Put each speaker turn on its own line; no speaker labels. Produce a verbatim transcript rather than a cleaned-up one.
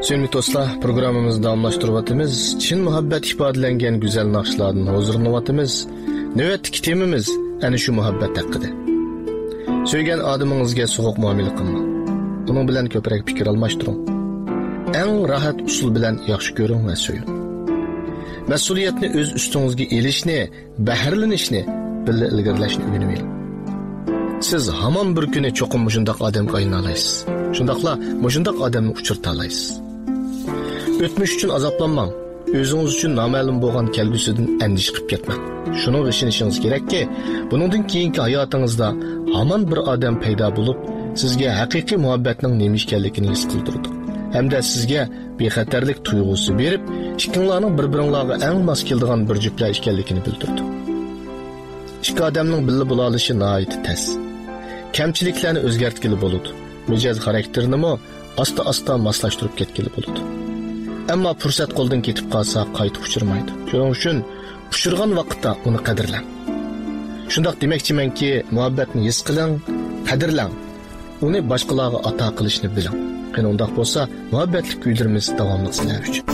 Sevgili dostlar, programımızı davamlaştırıvatımız, Çin muhabbet ifadelengen güzel nakşlardan huzurlanıvatımız, növetdeki temimiz ana şu muhabbet hakkıda. Söygen adamınızga soğuk muamele qilma. Bunun bilen köprek fikir almashtırın. En rahat usul bilen yaxshi görün ve söyün. Mesuliyetni öz üstünüzge elishni, bahrlanishni, billa ilgirlashni o'rganmaylik. Siz hamon bir kuni cho'qim mushundaq odamga aylana olasiz. Shundaqla mushundaq odamni uchirta olasiz. O'tmish uchun azoblanmang. O'zingiz uchun noma'lum bo'lgan kelgusidan andish qilib ketmang. Shuning ishonishingiz kerakki, buningdan keyingi hayotingizda hamon bir odam paydo bo'lib, sizga haqiqiy muhabbatning nima ekanligini his qildirdi. Hamda sizga bexatarlik tuyg'usi berib, ikkinlarning bir-biringlarga eng mos keladigan bir juftlar ekanligini bildirdi. Ikki odamning birga bo'la olishi nihoyat tez. Kamchiliklarni o'zgartirgili bo'ladi. Mijoz xarakterini asta-asta moslashtirib ketgili bo'ladi. Ammo fursat qo'ldan ketib qolsa, qaytib uchirmaydi. Shuning uchun uchirgan vaqtda uni qadrlang. Shundoq demoqchimanki, muhabbatni his qiling, qadrlang. Uni boshqalarga ato qilishni biling. Qani undaq bo'lsa, muhabbatli kuylarimiz davomli sizlar uchun.